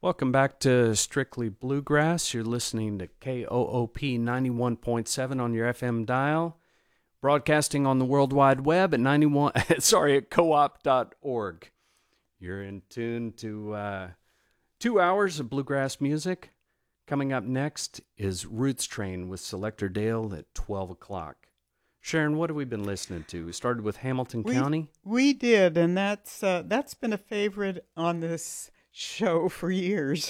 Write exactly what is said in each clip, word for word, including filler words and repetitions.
Welcome back to Strictly Bluegrass. You're listening to K O O P ninety-one point seven on your F M dial, broadcasting on the World Wide Web at ninety-one. Sorry, at co-op dot org. You're in tune to uh, two hours of bluegrass music. Coming up next is Roots Train with Selector Dale at twelve o'clock. Sharon, what have we been listening to? We started with Hamilton we, County. We did, and that's uh, that's been a favorite on this show for years.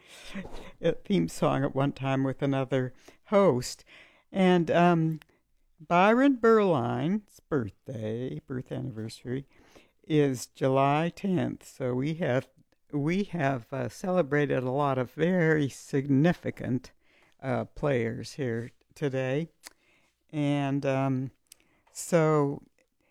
A theme song at one time with another host. And um, Byron Berline's birthday, birth anniversary, is July tenth. So we have we have uh, celebrated a lot of very significant uh, players here today. And um, so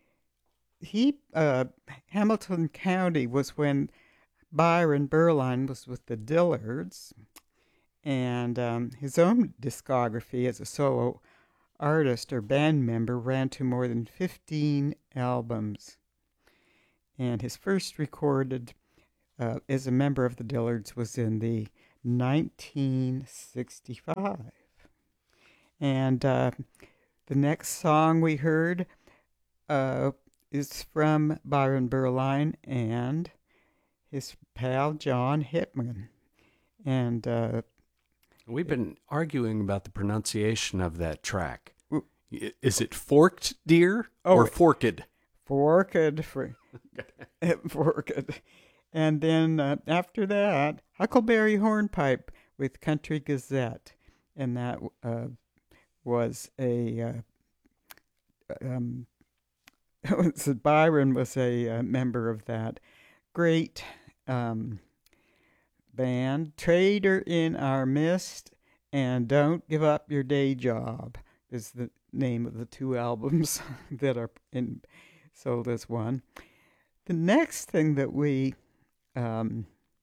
he uh, Hamilton County was when Byron Berline was with the Dillards, and um, his own discography as a solo artist or band member ran to more than fifteen albums. And his first recorded uh, as a member of the Dillards was in the nineteen sixty-five. And uh, the next song we heard uh, is from Byron Berline and his pal John Hipman. And uh, we've been arguing about the pronunciation of that track. Is it forked deer or oh, forked? Forked. For, forked. And then uh, after that, Huckleberry Hornpipe with Country Gazette. And that uh, was a... Uh, um, so Byron was a uh, member of that great um, band, Trader in Our Midst, and Don't Give Up Your Day Job is the name of the two albums that are in, sold as one. The next thing that we um,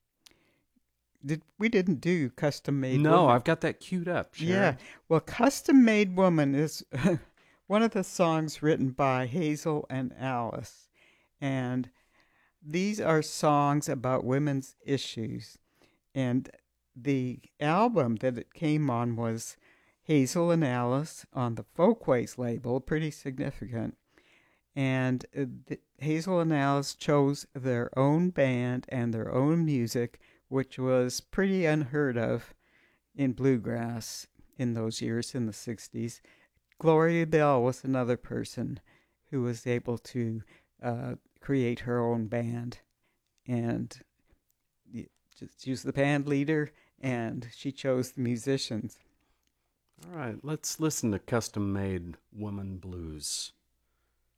did, we didn't do Custom Made No, Woman. I've got that queued up, Sharon. Yeah, well, Custom Made Woman is one of the songs written by Hazel and Alice, and these are songs about women's issues. And the album that it came on was Hazel and Alice on the Folkways label, pretty significant. And uh, the, Hazel and Alice chose their own band and their own music, which was pretty unheard of in bluegrass in those years, in the sixties. Gloria Bell was another person who was able to uh, create her own band, and just use the band leader, and she chose the musicians. All right, let's listen to Custom Made Woman Blues.